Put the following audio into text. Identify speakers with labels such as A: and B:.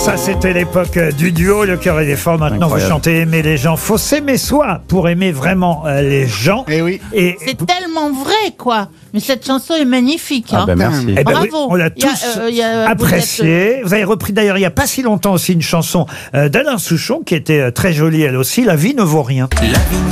A: Ça, c'était l'époque du duo, le cœur et l'effort. Maintenant,
B: Incroyable.
A: vous chantez Aimer les gens. Faut s'aimer soi pour aimer vraiment les gens.
C: Eh oui.
A: Et
D: C'est tellement vrai, quoi. Mais cette chanson est magnifique.
B: Ah
D: hein.
B: ben merci.
A: eh ben oui,
D: Bravo.
A: on l'a
D: Il y a,
A: tous
D: vous
A: apprécié. Vous avez repris d'ailleurs il n'y a pas si longtemps aussi une chanson d'Alain Souchon qui était très jolie elle aussi. La vie ne vaut rien.
E: La vie